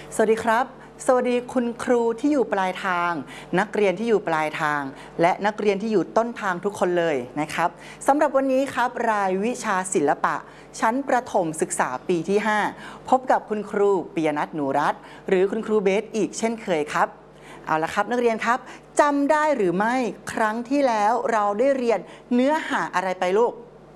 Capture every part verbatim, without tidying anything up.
สวัสดีครับสวัสดีคุณครูที่อยู่ปลายทางนักเรียนที่อยู่ปลายทางและนักเรียนที่อยู่ต้นทางทุกคนเลยนะครับสำหรับวันนี้ครับรายวิชาศิลปะชั้นประถมศึกษาปีที่ห้าพบกับคุณครูปิยนัทหนูรัตน์หรือคุณครูเบสอีกเช่นเคยครับเอาละครับนักเรียนครับจำได้หรือไม่ครั้งที่แล้วเราได้เรียนเนื้อหาอะไรไปลูก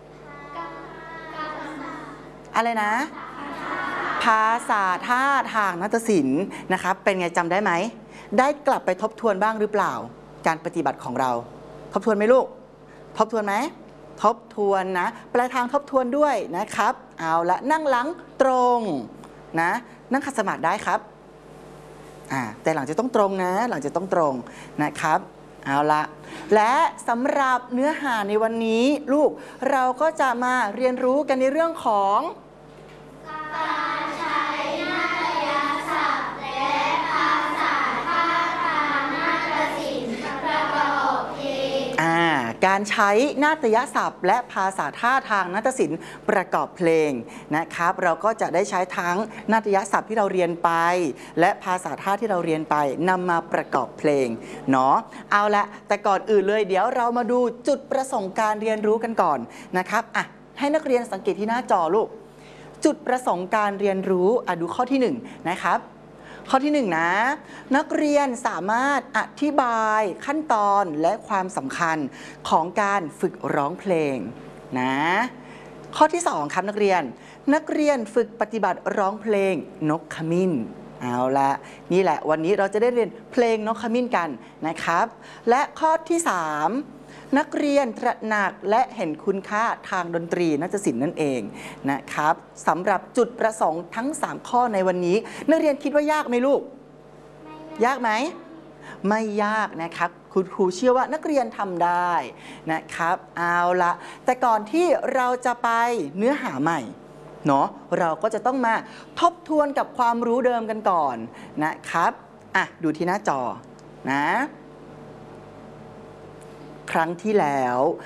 อะไรนะภาษาท่าทางนาฏศิลป์นะครับเป็นไงจำได้ไหมได้กลับไปทบทวนบ้างหรือเปล่าการปฏิบัติของเราทบทวนไหมลูกทบทวนไหมทบทวนนะปลายทางทบทวนด้วยนะครับเอาละนั่งหลังตรงนะนั่งขัดสมาธิได้ครับอ่าแต่หลังจะต้องตรงนะหลังจะต้องตรงนะครับเอาละและสำหรับเนื้อหาในวันนี้ลูกเราก็จะมาเรียนรู้กันในเรื่องของการใช้นาฏยศัพท์และภาษาท่าทางนาฏศิลป์ประกอบเพลงอ่าการใช้นาฏยศัพท์และภาษาท่าทางนาฏศิลป์ประกอบเพลงนะครับเราก็จะได้ใช้ทั้งนาฏยศัพท์ที่เราเรียนไปและภาษาท่าที่เราเรียนไปนำมาประกอบเพลงเนาะเอาละแต่ก่อนอื่นเลยเดี๋ยวเรามาดูจุดประสงค์การเรียนรู้กันก่อนนะครับอ่ะให้นักเรียนสังเกตที่หน้าจอลูกจุดประสงค์การเรียนรู้อ่ะดูข้อที่หนึ่งนะครับข้อที่หนึ่งนะนักเรียนสามารถอธิบายขั้นตอนและความสำคัญของการฝึกร้องเพลงนะข้อที่สองครับนักเรียนนักเรียนฝึกปฏิบัติร้องเพลงนกขมิ้นเอาละนี่แหละวันนี้เราจะได้เรียนเพลงนกขมิ้นกันนะครับและข้อที่สามนักเรียนตระหนักและเห็นคุณค่าทางดนตรีนาฏศิลป์นั่นเองนะครับสำหรับจุดประสงค์ทั้งสามข้อในวันนี้นักเรียนคิดว่ายากไหมลูกยากไหมไม่ยากนะครับคุณครูเชื่อว่านักเรียนทำได้นะครับเอาละแต่ก่อนที่เราจะไปเนื้อหาใหม่เนาะเราก็จะต้องมาทบทวนกับความรู้เดิมกันก่อนนะครับอ่ะดูที่หน้าจอนะครั้งที่แล้ว